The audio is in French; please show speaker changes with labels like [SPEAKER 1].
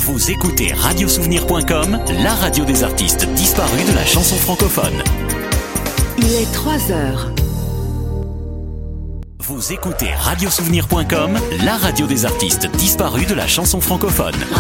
[SPEAKER 1] Vous écoutez radiosouvenir.com, la radio des artistes disparus de la chanson francophone.
[SPEAKER 2] Il est 3 heures.
[SPEAKER 1] Vous écoutez radiosouvenir.com, la radio des artistes disparus de la chanson francophone.